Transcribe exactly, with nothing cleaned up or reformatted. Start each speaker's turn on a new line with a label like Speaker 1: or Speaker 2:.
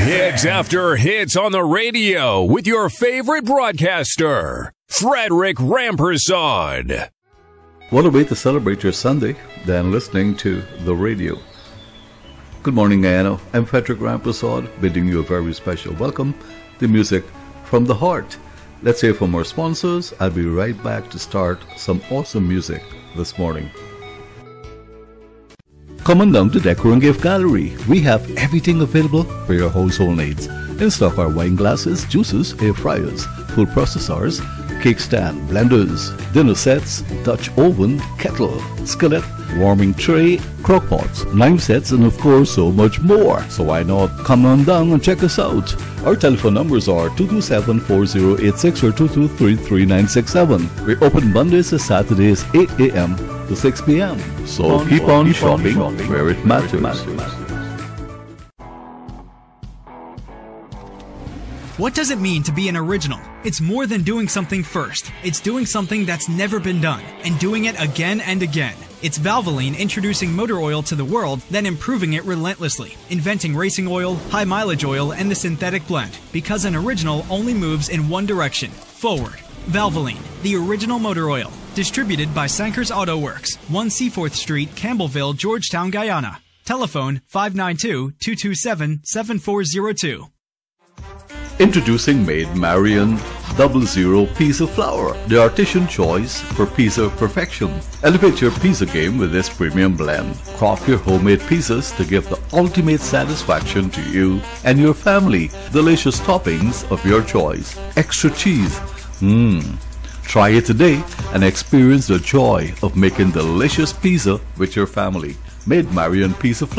Speaker 1: Hits after hits on the radio with your favorite broadcaster, Frederick Rampersad.
Speaker 2: What a way to celebrate your Sunday than listening to the radio. Good morning, Guyana. I'm Frederick Rampersad, bidding you a very special welcome to Music from the Heart. Let's hear from our sponsors. I'll be right back to start some awesome music this morning. Come on down to Decor and Gift Gallery. We have everything available for your household needs. In stock are wine glasses, juices, air fryers, food processors, cake stand, blenders, dinner sets, Dutch oven, kettle, skillet, warming tray, crock pots, knife sets, and of course so much more. So why not come on down and check us out? Our telephone numbers are two two seven, four zero eight six or two two three, three nine six seven. We open Mondays to Saturdays eight a.m. to six p.m. So keep, keep on, on shopping, shopping where it matters. Where it matters.
Speaker 3: What does it mean to be an original? It's more than doing something first. It's doing something that's never been done and doing it again and again. It's Valvoline introducing motor oil to the world, then improving it relentlessly, inventing racing oil, high mileage oil, and the synthetic blend. Because an original only moves in one direction, forward. Valvoline, the original motor oil. Distributed by Sankers Auto Works, one Seaforth Street, Campbellville, Georgetown, Guyana. Telephone five nine two, two two seven, seven four zero two.
Speaker 2: Introducing Maid Marian Double Zero Pizza Flour, the artisan choice for pizza perfection. Elevate your pizza game with this premium blend. Craft your homemade pizzas to give the ultimate satisfaction to you and your family. Delicious toppings of your choice. Extra cheese. Mmm. Try it today and experience the joy of making delicious pizza with your family. Maid Marian Pizza Flour.